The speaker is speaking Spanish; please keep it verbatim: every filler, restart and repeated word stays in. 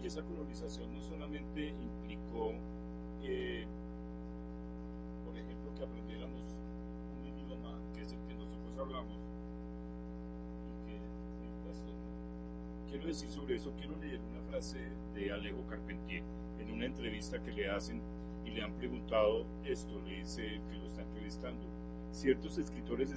y esa colonización no solamente implicó, eh, por ejemplo, que aprendiéramos un idioma que es el que nosotros hablamos, y que, pues, quiero decir sobre eso, quiero leer una frase de Alejo Carpentier en una entrevista que le hacen y le han preguntado esto, le dice que lo está entrevistando, ciertos escritores